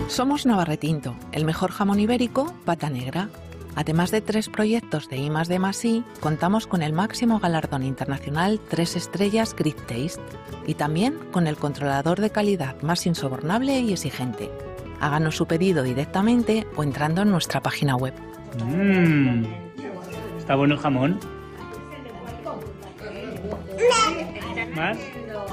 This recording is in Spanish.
Somos Navarretinto, el mejor jamón ibérico, pata negra. Además de 3 proyectos de I+D+I, contamos con el máximo galardón internacional 3 estrellas Great Taste y también con el controlador de calidad más insobornable y exigente. Háganos su pedido directamente o entrando en nuestra página web. Está bueno el jamón. ¿Más?